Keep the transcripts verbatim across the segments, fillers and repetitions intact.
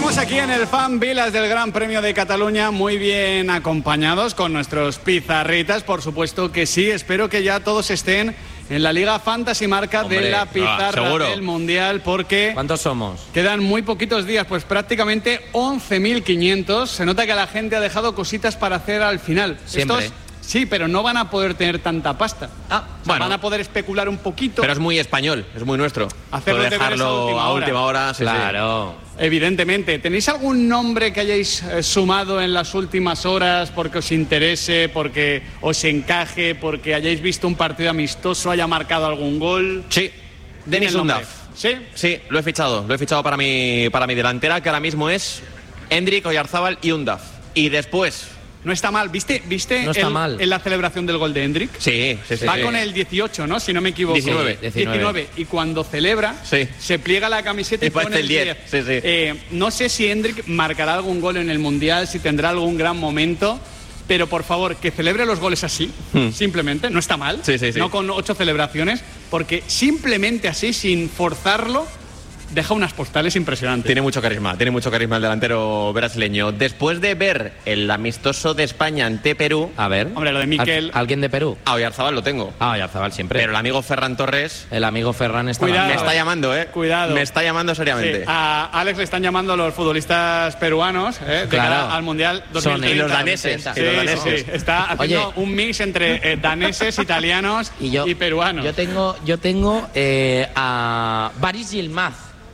Seguimos aquí en el Fan Vilas del Gran Premio de Cataluña, muy bien acompañados con nuestros pizarritas, por supuesto que sí. Espero que ya todos estén en la Liga Fantasy Marca Hombre, de la pizarra ah, del Mundial, porque... ¿Cuántos somos? Quedan muy poquitos días, pues prácticamente once mil quinientos. Se nota que la gente ha dejado cositas para hacer al final. Siempre. Estos, sí, pero no van a poder tener tanta pasta. Ah, o sea, bueno. Van a poder especular un poquito. Pero es muy español, es muy nuestro. Hacerlo dejarlo a última hora. A última hora sí, claro. Sí. Evidentemente. ¿Tenéis algún nombre que hayáis eh, sumado en las últimas horas porque os interese, porque os encaje, porque hayáis visto un partido amistoso, haya marcado algún gol? Sí, Denis Undav. ¿Sí? Sí, lo he fichado. Lo he fichado para mi, para mi delantera, que ahora mismo es Hendrik, Oyarzábal y Undav. Y después... No está mal. ¿Viste, viste no está el, mal. en la celebración del gol de Hendrik? Sí, sí, sí. Va sí. con el dieciocho, ¿no? Si no me equivoco. diecinueve. diecinueve. Y cuando celebra, sí. se pliega la camiseta y, y pone el diez. Sí, sí. Eh, no sé si Hendrik marcará algún gol en el Mundial, si tendrá algún gran momento, pero por favor, que celebre los goles así, hmm. simplemente. No está mal. Sí, sí, sí. No con ocho celebraciones, porque simplemente así, sin forzarlo, deja unas postales impresionantes. Tiene mucho carisma, tiene mucho carisma el delantero brasileño. Después de ver el amistoso de España ante Perú... A ver... Hombre, lo de Miquel... ¿Alguien de Perú? Ah, Oyarzábal lo tengo. Ah, Oyarzábal siempre. Pero el amigo Ferran Torres... El amigo Ferran está... Cuidado, me está llamando, ¿eh? Cuidado. Me está llamando seriamente. Sí, a Alex le están llamando los futbolistas peruanos, ¿eh? De claro. cara al Mundial dos mil treinta. Y los daneses. Sí, y los daneses. Sí, sí. Está haciendo Oye, un mix entre eh, daneses, italianos y, yo, y peruanos. Yo tengo, yo tengo eh, a Baris Yilmaz,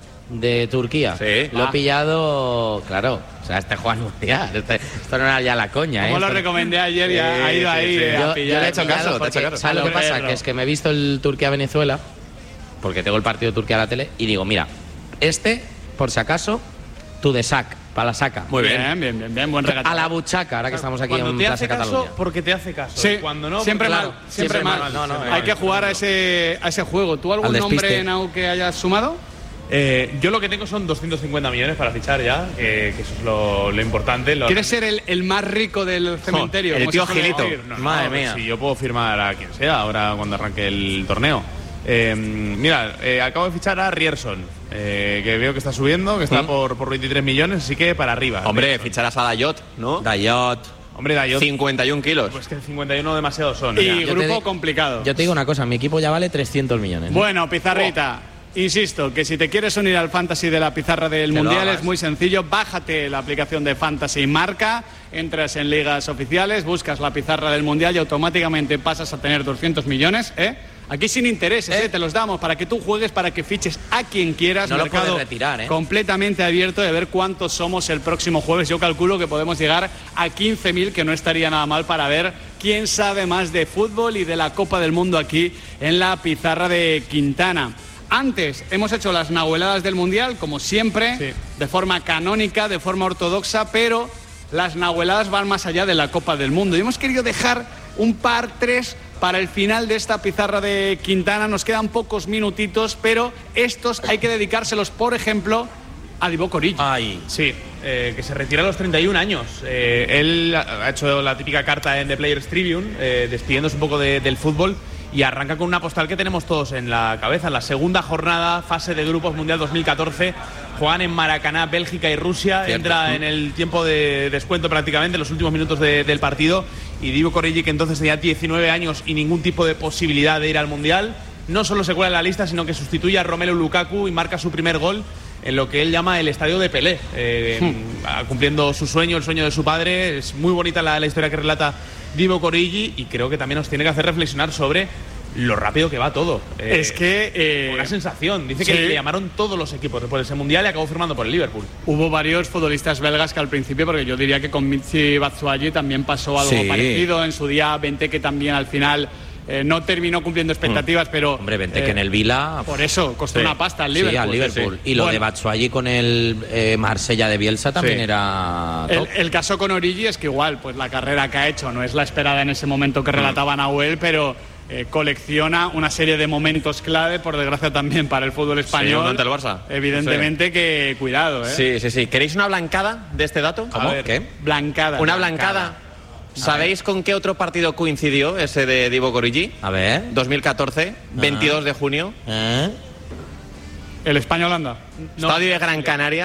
de Turquía. Sí. Lo ah. he pillado, claro. O sea, este Juan Mundial. Este, esto no era ya la coña, ¿eh? Como esto lo recomendé ayer y ha ido sí, ahí sí. eh, yo, a pillar. yo le he hecho caso, porque, te he hecho caso. ¿sabes lo que pasa? Que es que me he visto el Turquía-Venezuela, porque tengo el partido de Turquía a la tele, y digo, mira, este, por si acaso, tú de sac, para la saca. Muy bien, bien, bien, bien, bien buen regalo. A la buchaca, ahora que estamos aquí cuando en te Plaza hace Cataluña. caso, porque te hace caso. Sí, cuando no, siempre porque, mal, claro, siempre, siempre mal. mal. No, no, Hay no, que no, jugar no. a ese, a ese juego. ¿Tú algún nombre, Nau, que hayas sumado? Eh, yo lo que tengo son doscientos cincuenta millones para fichar ya, eh, que eso es lo, lo importante. Lo ¿Quieres ser el, el más rico del cementerio? Oh, el tío Gilito. No, Madre no, mía. Si yo puedo firmar a quien sea ahora cuando arranque el torneo. Eh, mira, eh, acabo de fichar a Rierson, eh, que veo que está subiendo, que está ¿Mm? por, por veintitrés millones, así que para arriba. Hombre, Rierson. ficharás a Dayot, ¿no? Dayot. Hombre, Dayot. cincuenta y un kilos. Pues que cincuenta y uno demasiado son. Y ya. grupo digo, complicado. Yo te digo una cosa, mi equipo ya vale trescientos millones. ¿eh? Bueno, pizarrita. Oh. Insisto, que si te quieres unir al Fantasy de la pizarra del Te Mundial es muy sencillo. Bájate la aplicación de Fantasy Marca, entras en ligas oficiales, buscas la pizarra del Mundial y automáticamente pasas a tener doscientos millones, ¿eh? Aquí sin intereses, ¿eh? ¿eh? Te los damos para que tú juegues, para que fiches a quien quieras. No Mercado lo puedes retirar, ¿eh? Completamente abierto de ver cuántos somos el próximo jueves. Yo calculo que podemos llegar a quince mil, que no estaría nada mal para ver quién sabe más de fútbol y de la Copa del Mundo aquí en la pizarra de Quintana. Antes hemos hecho las nahueladas del Mundial, como siempre, sí. de forma canónica, de forma ortodoxa, pero las nahueladas van más allá de la Copa del Mundo. Y hemos querido dejar un par, tres, para el final de esta pizarra de Quintana. Nos quedan pocos minutitos, pero estos hay que dedicárselos, por ejemplo, a Divock Origi. Ay, sí, eh, que se retira a los treinta y un años. Eh, él ha hecho la típica carta en The Players Tribune, eh, despidiéndose un poco de, del fútbol. Y arranca con una postal que tenemos todos en la cabeza. En la segunda jornada, fase de grupos Mundial dos mil catorce, juegan en Maracaná, Bélgica y Rusia. Cierto. Entra en el tiempo de descuento prácticamente, en los últimos minutos de, del partido. Y Divock Origi, que entonces tenía diecinueve años y ningún tipo de posibilidad de ir al Mundial, no solo se cuela en la lista, sino que sustituye a Romelu Lukaku y marca su primer gol en lo que él llama el estadio de Pelé, eh, hmm. cumpliendo su sueño, el sueño de su padre. Es muy bonita la, la historia que relata Divock Origi, y creo que también nos tiene que hacer reflexionar sobre lo rápido que va todo. Eh, es que... Eh, una sensación. Dice sí. que le llamaron todos los equipos por ese Mundial y acabó firmando por el Liverpool. Hubo varios futbolistas belgas que al principio, porque yo diría que con Michy Batshuayi también pasó algo sí. parecido. En su día, Benteke también al final... Eh, no terminó cumpliendo expectativas, mm. pero... Hombre, vente eh, que en el Vila... Por eso, costó sí. una pasta al Liverpool. Sí, al Liverpool. Sí. Y lo bueno, de Batshuayi con el eh, Marsella de Bielsa también sí. era top. El, el caso con Origi es que igual, pues la carrera que ha hecho no es la esperada en ese momento que relataba mm. Nahuel, pero... Eh, colecciona una serie de momentos clave, por desgracia también para el fútbol español. Sí, ante el Barça. Evidentemente sí. que cuidado, ¿eh? Sí, sí, sí. ¿Queréis una blancada de este dato? ¿Cómo? Ver, ¿Qué? Blancada. Una blancada. ¿Sabéis con qué otro partido coincidió ese de Divock Origi? A ver. dos mil catorce, veintidós de junio. ¿Eh? ¿El España-Holanda? No. Estadio de Gran Canaria.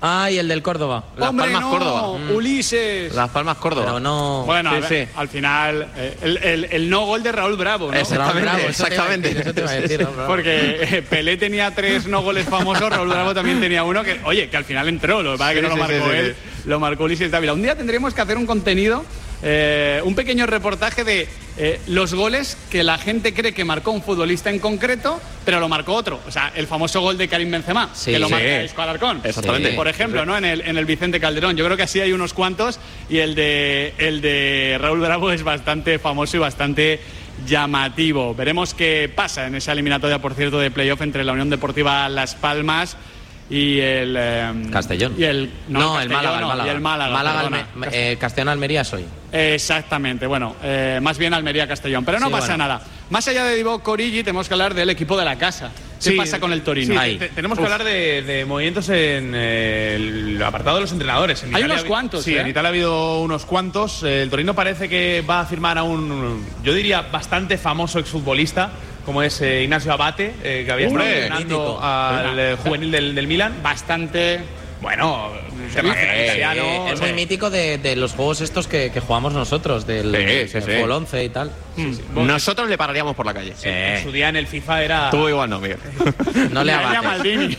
Ah, y el del Córdoba. Las ¡Hombre, Palmas no! Córdoba. Mm. Ulises. Las Palmas Córdoba. Pero no. Bueno, Sí, a ver, sí. al final, eh, el, el- el no gol de Raúl Bravo, ¿no? Exactamente, Bravo, eso te iba a exactamente. decir, eso te iba a decir, Raúl Bravo. Porque eh, Pelé tenía tres no goles famosos, Raúl Bravo también tenía uno que, oye, que al final entró, lo que pasa es que Sí, no lo sí, marcó sí, sí, él, lo marcó Ulises Dávila. Un día tendremos que hacer un contenido, eh, un pequeño reportaje de eh, los goles que la gente cree que marcó un futbolista en concreto, pero lo marcó otro. O sea, el famoso gol de Karim Benzema, Sí. que lo Sí. marca Isco Alarcón. Exactamente. Por ejemplo, ¿no? En el, en el Vicente Calderón. Yo creo que así hay unos cuantos y el de, el de Raúl Bravo es bastante famoso y bastante llamativo. Veremos qué pasa en esa eliminatoria, por cierto, de playoff entre la Unión Deportiva Las Palmas y el eh, Castellón. y el No, el el Málaga, el Málaga. y el Málaga, perdona. Alme- eh, Castellón Almería soy. Exactamente, bueno, eh, más bien Almería Castellón, pero no Sí, pasa bueno. nada. Más allá de Divock Origi, tenemos que hablar del equipo de la casa. ¿Qué Sí, pasa con el Torino? Sí, Ahí. te- tenemos que Uf. hablar de, de movimientos en eh, el apartado de los entrenadores. En Hay Italia unos ha habi- cuantos, Sí, ¿eh? en Italia ha habido unos cuantos. Eh, El Torino parece que va a firmar a un, yo diría, bastante famoso exfutbolista, como es eh, Ignacio Abate, eh, que había estado Hombre, entrenando mítico. al eh, juvenil del, del Milan. Bastante. Bueno, internacional Eh, italiano. es sí. muy mítico de, de los juegos estos que, que jugamos nosotros, del, Sí, sí, del sí. fútbol once y tal. Nosotros le pararíamos por la calle. En su día en el FIFA era. Tú igual no, Miguel. No le Viene a abates. Maldini.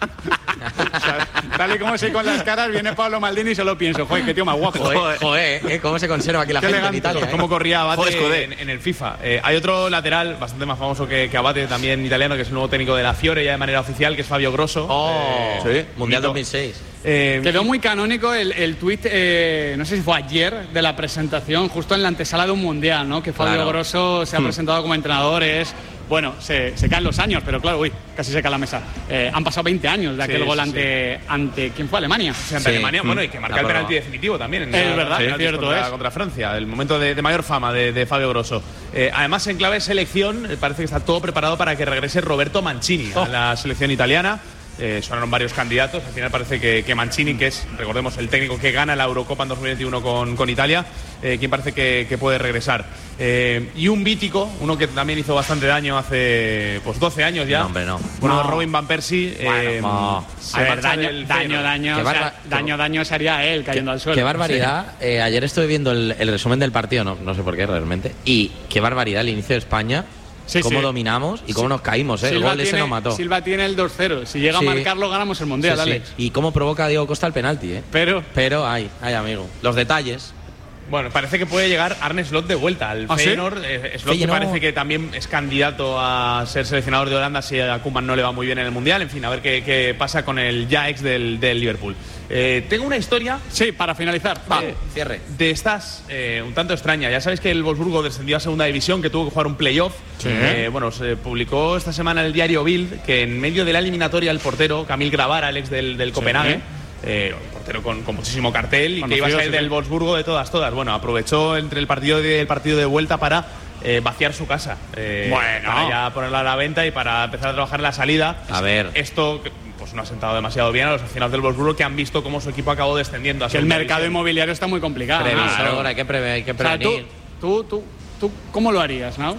O sea, tal y como sé con las caras, viene Pablo Maldini y solo pienso, joder, qué tío más guapo. Joder, joder, eh, cómo se conserva aquí la Qué gente elegante. en Italia. eh. Cómo corría Abate Joder, Scudé. en, en el FIFA. Eh, hay otro lateral bastante más famoso que, que Abate, también italiano, que es el nuevo técnico de la Fiore ya de manera oficial, que es Fabio Grosso. Oh, Sí. Mundial mito. dos mil seis. Eh, Quedó muy canónico el, el tuit, eh, no sé si fue ayer, de la presentación, justo en la antesala de un mundial, ¿no? Que Fabio Claro. Grosso se ha presentado como entrenador, es. Bueno, se, se caen los años, pero claro, uy, casi se cae la mesa. Eh, han pasado veinte años de aquel Sí, gol sí, ante, ante. ¿Quién fue? Alemania. ante Sí. Alemania, bueno, y que marca La el prueba. penalti definitivo también. En Es la- verdad, sí, es cierto, contra, es. contra Francia, el momento de, de mayor fama de, de Fabio Grosso. Eh, además, en clave de selección, eh, parece que está todo preparado para que regrese Roberto Mancini Oh. a la selección italiana. Eh, sonaron varios candidatos. Al final parece que, que Mancini, que es, recordemos, el técnico que gana la Eurocopa en dos mil veintiuno con, con Italia, eh, quien parece que, que puede regresar. Eh, y un mítico, uno que también hizo bastante daño hace pues doce años ya. No, hombre, no. Bueno, No. Robin Van Persie. eh, no. se A ver, marcha daño, del daño, Feyenoord. daño, Qué o sea, barba- daño, daño sería él cayendo al suelo. Qué barbaridad. Eh, ayer estuve viendo el, el resumen del partido, no, no sé por qué realmente. Y qué barbaridad el inicio de España. Sí, cómo sí. dominamos y cómo nos caímos. Eh. El Silva gol ese tiene, nos mató. Silva tiene el dos cero. Si llega Sí. a marcarlo, ganamos el mundial, Sí, sí. Alex. Y cómo provoca a Diego Costa el penalti. Eh. Pero. Pero, ay, ay, amigo. Los detalles. Bueno, parece que puede llegar Arne Slot de vuelta al ¿Ah, sí? Feyenoord. Eh, Slot que Feyenoord. parece que también es candidato a ser seleccionador de Holanda si a Koeman no le va muy bien en el Mundial. En fin, a ver qué, qué pasa con el ya ex del, del Liverpool. Eh, tengo una historia Sí, para finalizar. Va, Eh, cierre. de estas eh, un tanto extraña. Ya sabéis que el Wolfsburgo descendió a segunda división, que tuvo que jugar un playoff. Eh, bueno, se publicó esta semana el diario Bild que en medio de la eliminatoria el portero, Camil Gravara, el ex del, del Copenhague, eh, un portero con, con muchísimo cartel y que iba a Conocido, salir sí, del sí. Wolfsburgo de todas, todas. Bueno, aprovechó entre el partido de, el partido de vuelta para eh, vaciar su casa. Eh, Bueno. Para ya ponerla a la venta y para empezar a trabajar en la salida. A ver. Esto pues no ha sentado demasiado bien a los aficionados del Wolfsburgo, que han visto cómo su equipo acabó descendiendo a que el segunda mercado división. inmobiliario está muy complicado. ¿no? Previsor, hay que, preve- hay que O sea, tú, prevenir. tú, tú, tú, ¿cómo lo harías, no?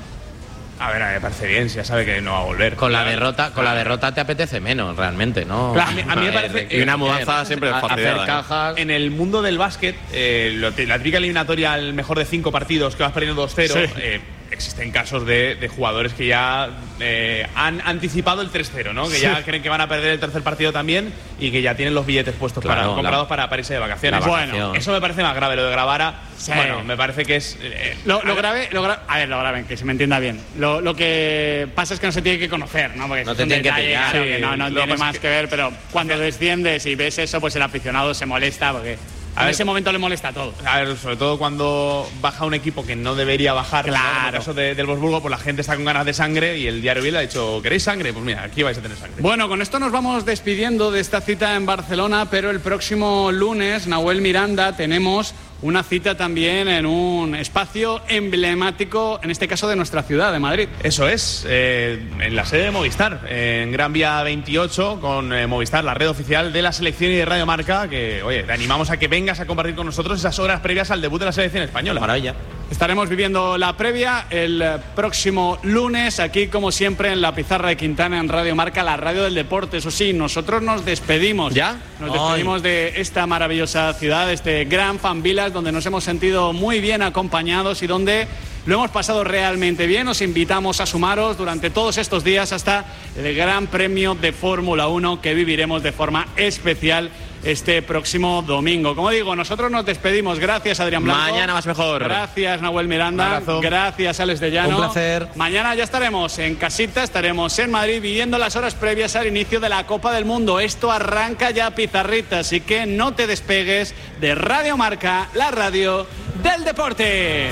A ver, a mí me parece bien, si ya sabe que no va a volver. Con la Claro. derrota, con la derrota te apetece menos, realmente, ¿no? Claro, a mí- a mí me parece- Y una mudanza siempre es Ha- facilidad. hacer ¿eh? cajas. En el mundo del básquet, eh, lo- la típica eliminatoria al mejor de cinco partidos que vas perdiendo dos cero, Sí. eh, existen casos de, de jugadores que ya eh, han anticipado el tres cero, ¿no? Que ya creen que van a perder el tercer partido también y que ya tienen los billetes puestos Claro, para, la- comprados para, para irse de vacaciones. la Bueno, vacación. eso me parece más grave. Lo de Gravara, Sí. bueno, me parece que es. eh, Lo, a lo ver, grave, lo gra- a ver, lo grave, que se me entienda bien. Lo, lo que pasa es que no se tiene que conocer, ¿no? Porque No es te un tienen que detalle, pillar. claro, Sí, que no, no lo tiene más más que- que ver, pero cuando desciendes y ves eso, pues el aficionado se molesta porque A en ver. ese momento le molesta todo. A ver, sobre todo cuando baja un equipo que no debería bajar, ¿no? Claro. Como el caso de- del Wolfsburgo, pues la gente está con ganas de sangre y el diario Bild ha dicho, ¿queréis sangre? Pues mira, aquí vais a tener sangre. Bueno, con esto nos vamos despidiendo de esta cita en Barcelona, pero el próximo lunes, Nahuel Miranda, tenemos una cita también en un espacio emblemático, en este caso de nuestra ciudad, de Madrid. Eso es, eh, en la sede de Movistar, en Gran Vía veintiocho, con eh, Movistar, la red oficial de la selección y de Radio Marca, que, oye, te animamos a que vengas a compartir con nosotros esas horas previas al debut de la selección española. Maravilla. Estaremos viviendo la previa el próximo lunes, aquí como siempre en la Pizarra de Quintana, en Radio Marca, la radio del deporte. Eso sí, nosotros nos despedimos. ¿Ya? Nos despedimos Ay. de esta maravillosa ciudad, este gran Fan Village, donde nos hemos sentido muy bien acompañados y donde lo hemos pasado realmente bien. Os invitamos a sumaros durante todos estos días hasta el Gran Premio de Fórmula uno que viviremos de forma especial este próximo domingo. Como digo, nosotros nos despedimos. Gracias, Adrián Blanco. Mañana más mejor. Gracias, Nahuel Miranda. Gracias, Alex de Llano. Un placer. Mañana ya estaremos en casita, estaremos en Madrid viviendo las horas previas al inicio de la Copa del Mundo. Esto arranca ya, Pizarrita, así que no te despegues de Radio Marca, la radio del deporte.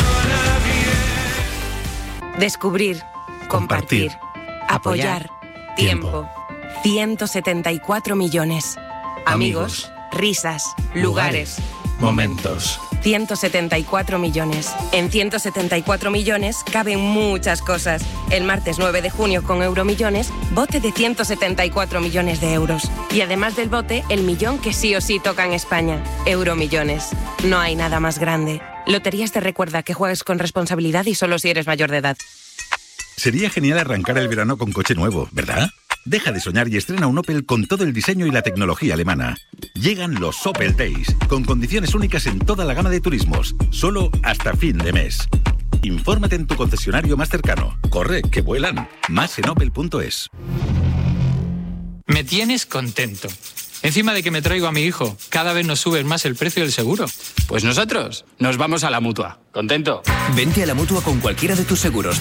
Descubrir, compartir, Compartir, apoyar, apoyar, tiempo. tiempo. ciento setenta y cuatro millones. Amigos, Amigos, risas, lugares. Momentos. ciento setenta y cuatro millones. En ciento setenta y cuatro millones caben muchas cosas. El martes nueve de junio con Euromillones, bote de ciento setenta y cuatro millones de euros. Y además del bote, el millón que sí o sí toca en España. Euromillones. No hay nada más grande. Loterías te recuerda que juegues con responsabilidad y solo si eres mayor de edad. Sería genial arrancar el verano con coche nuevo, ¿verdad? Deja de soñar y estrena un Opel con todo el diseño y la tecnología alemana. Llegan los Opel Days, con condiciones únicas en toda la gama de turismos, solo hasta fin de mes. Infórmate en tu concesionario más cercano. Corre, que vuelan. Más en opel punto es. Me tienes contento. Encima de que me traigo a mi hijo, cada vez nos subes más el precio del seguro. Pues nosotros nos vamos a la Mutua. ¿Contento? Vente a la Mutua con cualquiera de tus seguros.